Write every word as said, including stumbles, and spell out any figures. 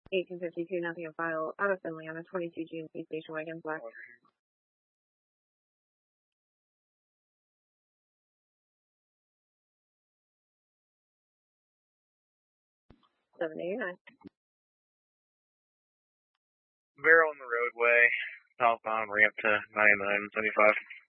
eighteen fifty-two, nothing on file. Out of Finley on a twenty-two G M C station wagon, black. seven eighty-nine. Barrel on the roadway, southbound ramp to ninety-nine seventy-five.